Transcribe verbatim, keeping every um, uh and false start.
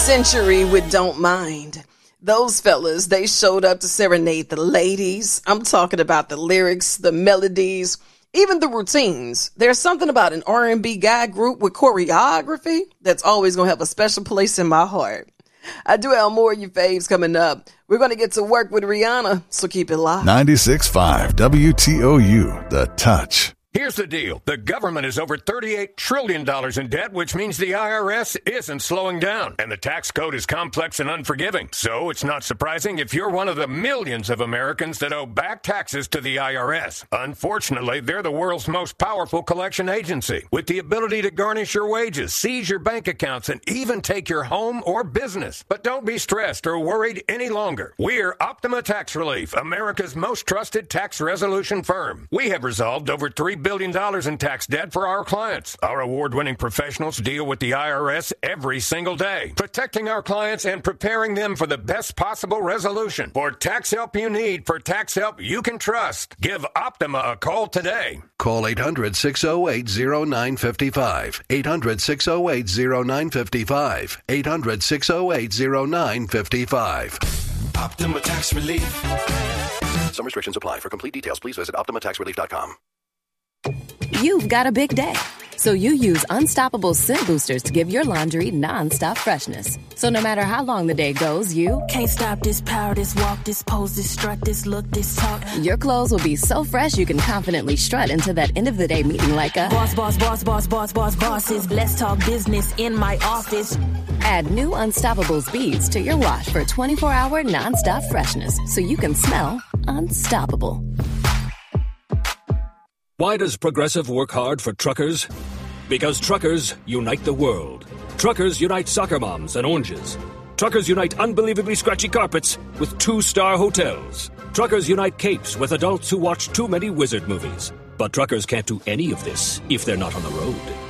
Century with Don't Mind. Those fellas, they showed up to serenade the ladies. I'm talking about the lyrics, the melodies, even the routines. There's something about an R and B guy group with choreography that's always going to have a special place in my heart. I do have more of your faves coming up. We're going to get to work with Rihanna, so keep it live. ninety-six point five W T O U, The Touch. Here's the deal. The government is over thirty-eight trillion dollars in debt, which means the I R S isn't slowing down. And the tax code is complex and unforgiving. So it's not surprising if you're one of the millions of Americans that owe back taxes to the I R S. Unfortunately, they're the world's most powerful collection agency, with the ability to garnish your wages, seize your bank accounts, and even take your home or business. But don't be stressed or worried any longer. We're Optima Tax Relief, America's most trusted tax resolution firm. We have resolved over three billion dollars in tax debt for our clients. Our award-winning professionals deal with the I R S every single day, protecting our clients and preparing them for the best possible resolution. For tax help you need, for tax help you can trust, give Optima a call today. Call eight hundred, six oh eight, oh nine five five. eight hundred, six oh eight, oh nine five five. eight hundred, six oh eight, oh nine five five. Optima Tax Relief. Some restrictions apply. For complete details, please visit optima tax relief dot com. You've got a big day, so you use Unstoppable Scent Boosters to give your laundry nonstop freshness. So no matter how long the day goes, you can't stop this power, this walk, this pose, this strut, this look, this talk. Your clothes will be so fresh you can confidently strut into that end of the day meeting like a boss, boss, boss, boss, boss, boss, bosses. Let's talk business in my office. Add new Unstoppables beads to your wash for twenty-four hour nonstop freshness, so you can smell unstoppable. Why does Progressive work hard for truckers? Because truckers unite the world. Truckers unite soccer moms and oranges. Truckers unite unbelievably scratchy carpets with two-star hotels. Truckers unite capes with adults who watch too many wizard movies. But truckers can't do any of this if they're not on the road.